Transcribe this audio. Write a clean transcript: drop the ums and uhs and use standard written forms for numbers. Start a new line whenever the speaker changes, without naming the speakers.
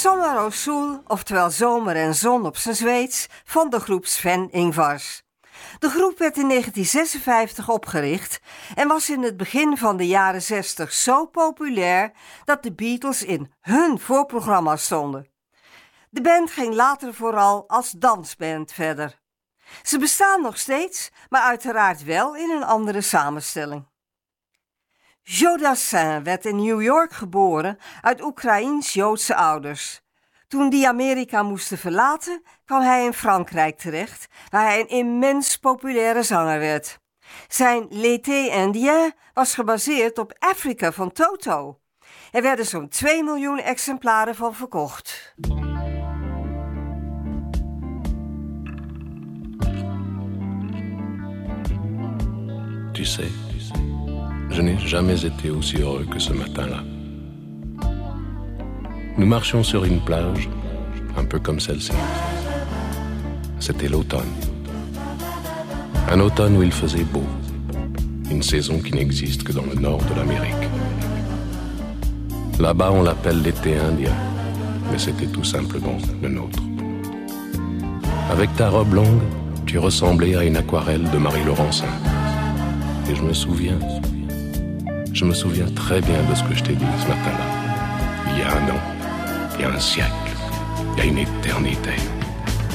Summer au Sol, oftewel zomer en zon op zijn Zweeds, van de groep Sven Ingvars. De groep werd in 1956 opgericht en was in het begin van de jaren 60 zo populair dat de Beatles in hun voorprogramma stonden. De band ging later vooral als dansband verder. Ze bestaan nog steeds, maar uiteraard wel in een andere samenstelling. Joe Dassin werd in New York geboren uit Oekraïens-Joodse ouders. Toen die Amerika moesten verlaten, kwam hij in Frankrijk terecht, waar hij een immens populaire zanger werd. Zijn L'été Indien was gebaseerd op Africa van Toto. Er werden zo'n 2 miljoen exemplaren van verkocht.
Tu sais, je n'ai jamais été aussi heureux que ce matin-là. Nous marchions sur une plage, un peu comme celle-ci. C'était l'automne. Un automne où il faisait beau. Une saison qui n'existe que dans le nord de l'Amérique. Là-bas, on l'appelle l'été indien, mais c'était tout simplement le nôtre. Avec ta robe longue, tu ressemblais à une aquarelle de Marie Laurencin. Et je me souviens très bien de ce que je t'ai dit ce matin-là. Il y a un an, il y a un siècle, il y a une éternité.